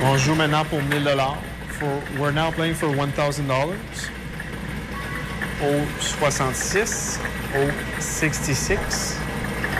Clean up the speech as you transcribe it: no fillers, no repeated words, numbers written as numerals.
On joue maintenant pour 1000 $. We're now playing for $1,000. Au 66, au 66,